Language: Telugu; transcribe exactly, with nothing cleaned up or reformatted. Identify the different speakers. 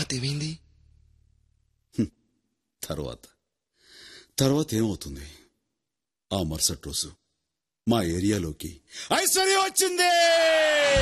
Speaker 1: తర్వాత ఏమైంది?
Speaker 2: తర్వాత తర్వాత ఏమవుతుంది? ఆ మరుసటి రోజు మా ఏరియాలోకి ఐశ్వర్య వచ్చింది.